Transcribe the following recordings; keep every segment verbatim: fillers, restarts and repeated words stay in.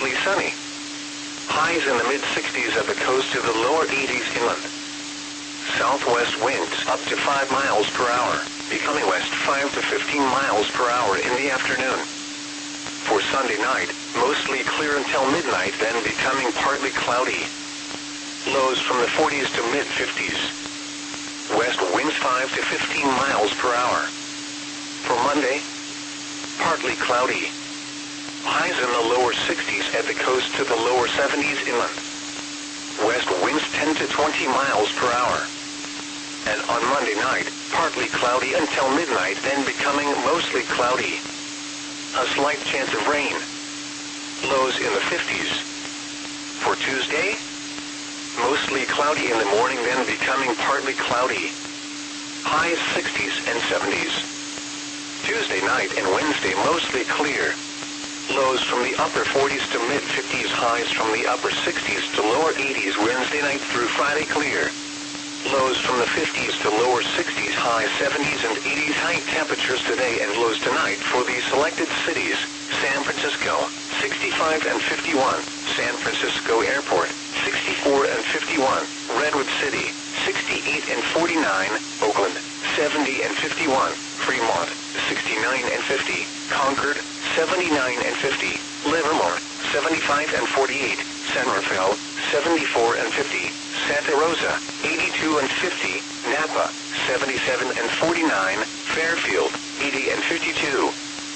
mostly sunny. Highs in the mid-sixties at the coast to the lower eighties inland. Southwest winds up to five miles per hour, becoming west five to fifteen miles per hour in the afternoon. For Sunday night, mostly clear until midnight, then becoming partly cloudy. Lows from the forties to mid-fifties. West winds five to fifteen miles per hour. For Monday, partly cloudy. Highs in the lower sixties at the coast to the lower seventies inland. West winds ten to twenty miles per hour. And on Monday night, partly cloudy until midnight, then becoming mostly cloudy. A slight chance of rain. Lows in the fifties. For Tuesday, mostly cloudy in the morning, then becoming partly cloudy. Highs sixties and seventies. Tuesday night and Wednesday mostly clear. Lows from the upper forties to mid-fifties, highs from the upper sixties to lower eighties Wednesday night through Friday clear. Lows from the fifties to lower sixties, highs seventies and eighties. High temperatures today and lows tonight for the selected cities: San Francisco, sixty-five and fifty-one, San Francisco Airport, sixty-four and fifty-one, Redwood City, sixty-eight and forty-nine, Oakland, seventy and fifty-one, Fremont, sixty-nine and fifty, Concord, seventy-nine and fifty, Livermore, seventy-five and forty-eight, San Rafael, seventy-four and fifty, Santa Rosa, eighty-two and fifty, Napa, seventy-seven and forty-nine, Fairfield, eighty and fifty-two.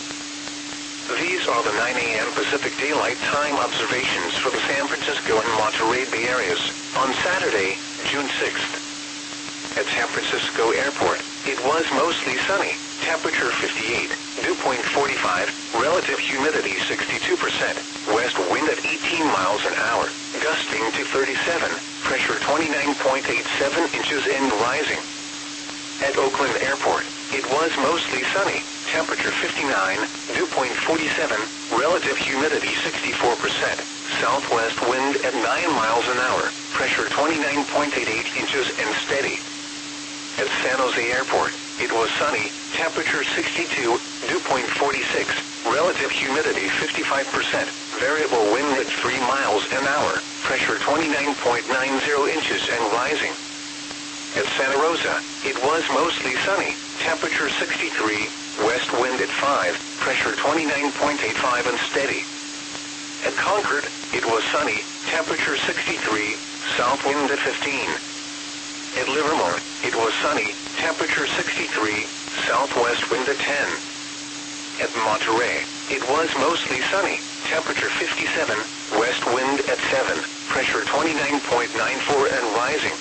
These are the nine a m Pacific Daylight Time observations for the San Francisco and Monterey Bay areas on Saturday, June sixth. At San Francisco Airport, it was mostly sunny, temperature fifty-eight, dew point forty-five, relative humidity sixty-two percent, west wind at eighteen miles an hour, gusting to thirty-seven, pressure twenty-nine point eight seven inches and rising. At Oakland Airport, it was mostly sunny, temperature fifty-nine, dew point forty-seven, relative humidity sixty-four percent, southwest wind at nine miles an hour, pressure twenty-nine point eight eight inches and steady. At San Jose Airport, it was sunny, temperature sixty-two, dew point forty-six, relative humidity fifty-five percent, variable wind at three miles an hour, pressure twenty-nine point nine zero inches and rising. At Santa Rosa, it was mostly sunny, temperature sixty-three, west wind at five, pressure twenty-nine point eight five and steady. At Concord, it was sunny, temperature sixty-three, south wind at fifteen. At Livermore, it was sunny, temperature sixty-three, southwest wind at ten. At Monterey, it was mostly sunny, temperature fifty-seven, west wind at seven, pressure twenty-nine point nine four and rising.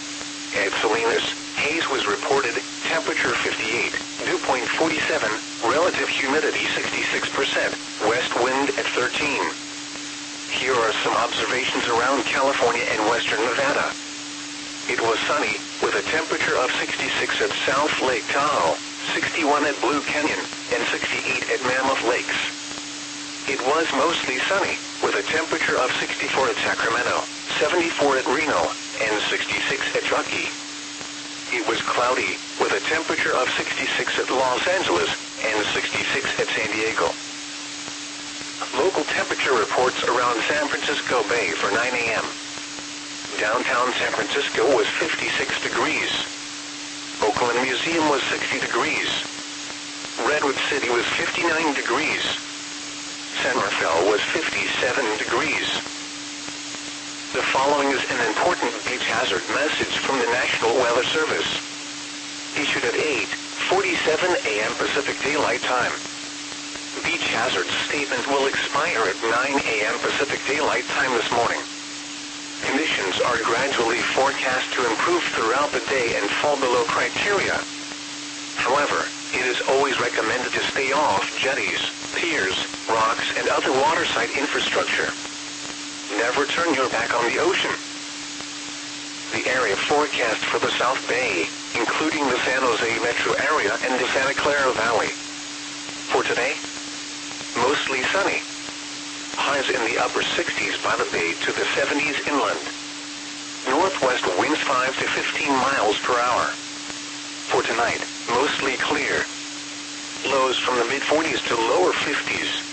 At Salinas, haze was reported, temperature fifty-eight, dew point forty-seven, relative humidity sixty-six percent, west wind at thirteen. Here are some observations around California and western Nevada. It was sunny, with a temperature of sixty-six at South Lake Tahoe, sixty-one at Blue Canyon, and sixty-eight at Mammoth Lakes. It was mostly sunny, with a temperature of sixty-four at Sacramento, seventy-four at Reno, and sixty-six at Truckee. It was cloudy, with a temperature of sixty-six at Los Angeles, and sixty-six at San Diego. Local temperature reports around San Francisco Bay for nine a m Downtown San Francisco was fifty-six degrees. Oakland Museum was sixty degrees. Redwood City was fifty-nine degrees. San Rafael was fifty-seven degrees. The following is an important beach hazard message from the National Weather Service. Issued at eight forty-seven a m Pacific Daylight Time. Beach hazard statement will expire at nine a m Pacific Daylight Time this morning. Conditions are gradually forecast to improve throughout the day and fall below criteria. However, it is always recommended to stay off jetties, piers, rocks, and other waterside infrastructure. Never turn your back on the ocean. The area forecast for the South Bay, including the San Jose metro area and the Santa Clara Valley. For today, mostly sunny. Highs in the upper sixties by the bay to the seventies inland. Northwest winds five to fifteen miles per hour. For tonight, mostly clear. Lows from the mid forties to lower fifties.